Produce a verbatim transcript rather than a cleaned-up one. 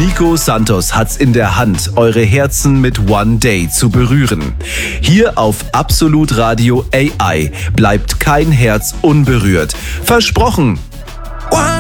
Nico Santos hat's in der Hand, eure Herzen mit One Day zu berühren. Hier auf Absolut Radio A I bleibt kein Herz unberührt. Versprochen!